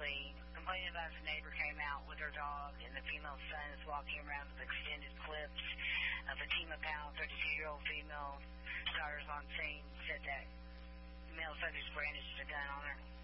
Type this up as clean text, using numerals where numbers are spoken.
basically complaining about the neighbor came out with her dog, and the female son is walking around with extended clips of Fatima Powell, 32-year-old female daughter's on scene, said that male subject brandished a gun on her.